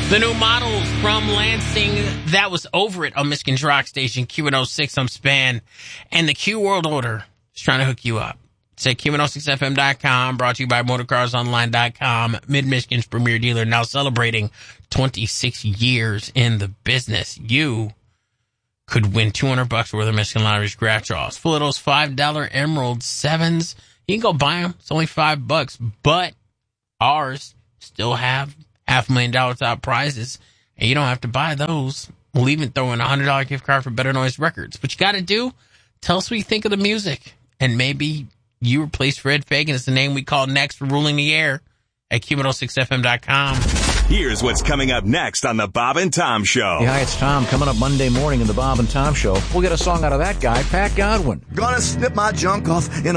The new model from Lansing, that was Over It on Michigan's Rock Station, Q106, I'm Span. And the Q World Order is trying to hook you up. It's at Q106FM.com, brought to you by MotorCarsOnline.com, Mid-Michigan's premier dealer, now celebrating 26 years in the business. You could win $200 worth of Michigan Lottery scratch offs. Full of those $5 Emerald 7s. You can go buy them. It's only $5, but ours still have $500,000 out prizes, and you don't have to buy those. We'll even throw in a $100 gift card for Better Noise Records. What you got to do, tell us what you think of the music, and maybe you replace Fred Fagan as the name we call next for ruling the air at Q106FM.com. Here's what's coming up next on the Bob and Tom Show. Hey, hi, it's Tom. Coming up Monday morning in the Bob and Tom Show, we'll get a song out of that guy, Pat Godwin. Gonna snip my junk off in